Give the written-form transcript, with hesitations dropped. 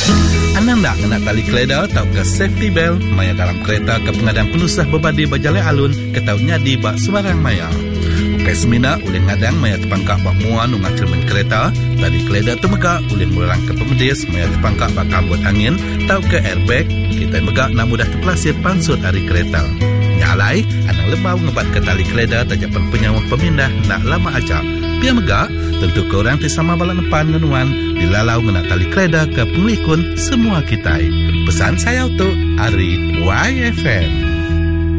Anang nak kena tali keleda tau ke safety belt maya dalam kereta ke pengadang penusah berbadi berjalan alun ke tau nyadi bak sembarang maya. Ukai semina oleh ngadang maya terpangkak bak muan ungat cermin kereta, tali keleda temegak oleh melarang ke pemedis maya terpangkak bak kambut angin tau ke airbag, kita megak nak mudah terpelasir pansut hari kereta. Nyalai, anang lembau ngebat ke tali keleda tajapan penyawah pemindah nak lama acak. Pia megak, tentu korang tisama balak depan ngenuan dilalau ngena tali keleda ke pengelikun semua kita. Pesan saya untuk Ari YFM.